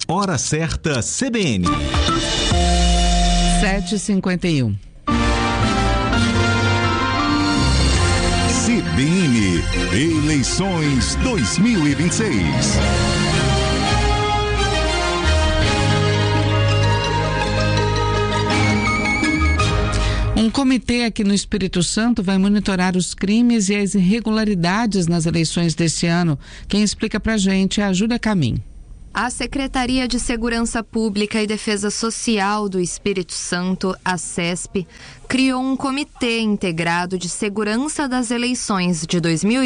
Hora certa CBN. 7h51. CBN Eleições 2026. Um comitê aqui no Espírito Santo vai monitorar os crimes e as irregularidades nas eleições desse ano. Quem explica pra gente é a Júlia Camim. A Secretaria de Segurança Pública e Defesa Social do Espírito Santo, a SESP, criou um comitê integrado de segurança das eleições de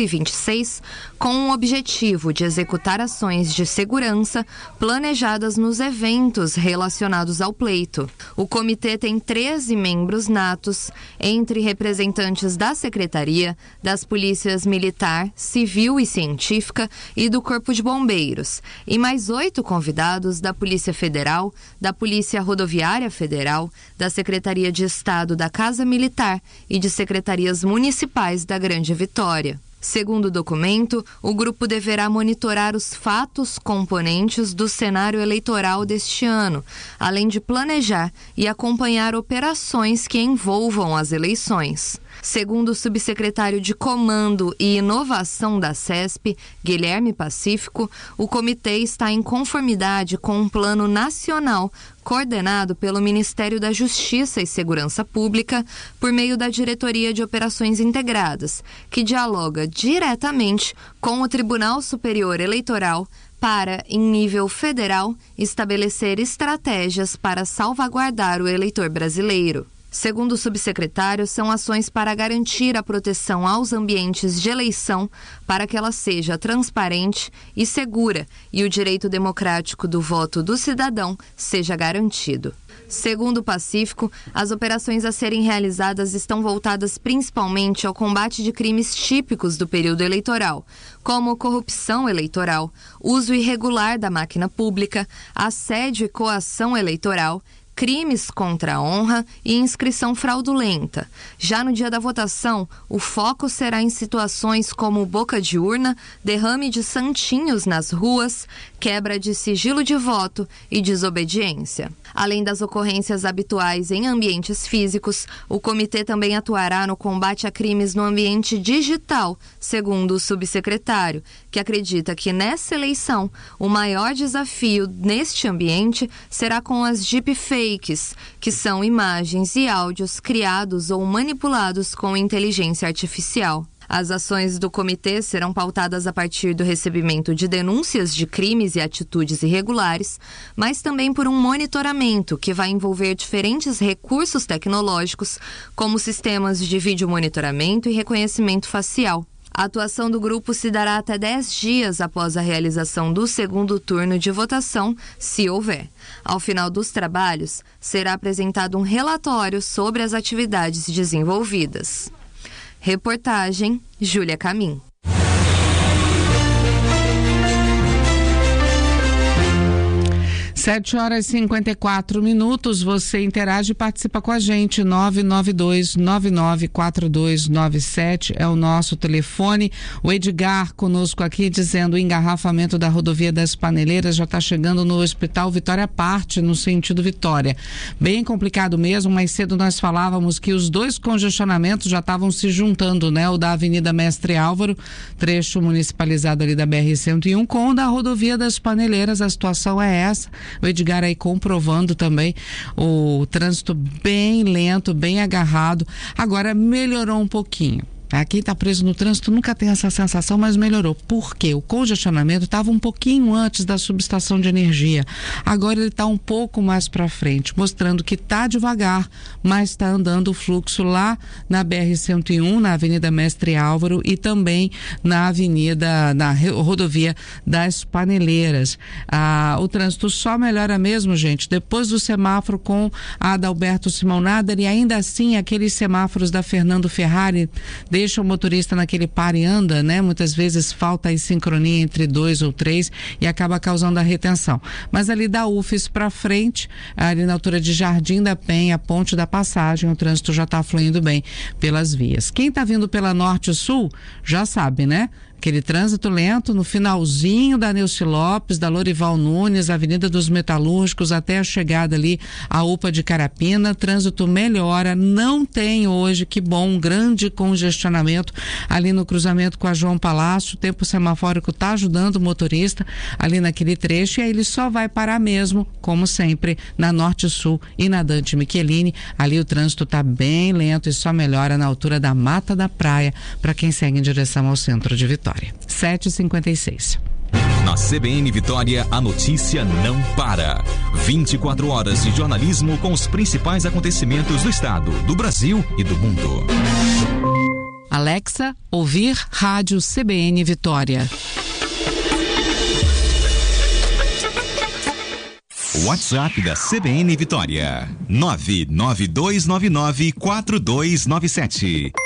2026 com o objetivo de executar ações de segurança planejadas nos eventos relacionados ao pleito. O comitê tem 13 membros natos, entre representantes da Secretaria, das Polícias Militar, Civil e Científica e do Corpo de Bombeiros, e mais 8 convidados da Polícia Federal, da Polícia Rodoviária Federal, da Secretaria de Estado da Casa Militar e de secretarias municipais da Grande Vitória. Segundo o documento, o grupo deverá monitorar os fatos componentes do cenário eleitoral deste ano, além de planejar e acompanhar operações que envolvam as eleições. Segundo o subsecretário de Comando e Inovação da SESP, Guilherme Pacífico, o comitê está em conformidade com um plano nacional coordenado pelo Ministério da Justiça e Segurança Pública por meio da Diretoria de Operações Integradas, que dialoga diretamente com o Tribunal Superior Eleitoral para, em nível federal, estabelecer estratégias para salvaguardar o eleitor brasileiro. Segundo o subsecretário, são ações para garantir a proteção aos ambientes de eleição para que ela seja transparente e segura e o direito democrático do voto do cidadão seja garantido. Segundo o Pacífico, as operações a serem realizadas estão voltadas principalmente ao combate de crimes típicos do período eleitoral, como corrupção eleitoral, uso irregular da máquina pública, assédio e coação eleitoral, crimes contra a honra e inscrição fraudulenta. Já no dia da votação, o foco será em situações como boca de urna, derrame de santinhos nas ruas, quebra de sigilo de voto e desobediência. Além das ocorrências habituais em ambientes físicos, o comitê também atuará no combate a crimes no ambiente digital, segundo o subsecretário, que acredita que nessa eleição o maior desafio neste ambiente será com as deepfakes, que são imagens e áudios criados ou manipulados com inteligência artificial. As ações do comitê serão pautadas a partir do recebimento de denúncias de crimes e atitudes irregulares, mas também por um monitoramento que vai envolver diferentes recursos tecnológicos, como sistemas de vídeo monitoramento e reconhecimento facial. A atuação do grupo se dará até 10 dias após a realização do segundo turno de votação, se houver. Ao final dos trabalhos, será apresentado um relatório sobre as atividades desenvolvidas. Reportagem Júlia Camim. 7h54. Você interage e participa com a gente. 992-994297 é o nosso telefone. O Edgar conosco aqui dizendo: o engarrafamento da rodovia das Paneleiras já está chegando no Hospital Vitória Parte, no sentido Vitória. Bem complicado mesmo. Mais cedo nós falávamos que os dois congestionamentos já estavam se juntando, né? O da Avenida Mestre Álvaro, trecho municipalizado ali da BR-101, com o da rodovia das Paneleiras. A situação é essa. O Edgar aí comprovando também o trânsito bem lento, bem agarrado. Agora melhorou um pouquinho. Quem está preso no trânsito nunca tem essa sensação, mas melhorou. Por quê? O congestionamento estava um pouquinho antes da subestação de energia. Agora ele está um pouco mais para frente, mostrando que está devagar, mas está andando o fluxo lá na BR-101, na Avenida Mestre Álvaro e também na rodovia das Paneleiras. O trânsito só melhora mesmo, gente, depois do semáforo com a Adalberto Simão Nader, e ainda assim aqueles semáforos da Fernando Ferrari deixa o motorista naquele par e anda, né? Muitas vezes falta a sincronia entre 2 ou 3 e acaba causando a retenção. Mas ali da UFES para frente, ali na altura de Jardim da Penha, Ponte da Passagem, o trânsito já está fluindo bem pelas vias. Quem está vindo pela Norte-Sul já sabe, né? aquele trânsito lento no finalzinho da Neuci Lopes, da Lorival Nunes, Avenida dos Metalúrgicos, até a chegada ali à UPA de Carapina. Trânsito melhora, não tem hoje, que bom, um grande congestionamento ali no cruzamento com a João Palácio. O tempo semafórico está ajudando o motorista ali naquele trecho, e aí ele só vai parar mesmo, como sempre, na Norte-Sul e na Dante Michelini. Ali o trânsito está bem lento e só melhora na altura da Mata da Praia, para quem segue em direção ao centro de Vitória. 7h56. Na CBN Vitória, a notícia não para. 24 horas de jornalismo com os principais acontecimentos do estado, do Brasil e do mundo. Alexa, ouvir rádio CBN Vitória. WhatsApp da CBN Vitória: 992994297.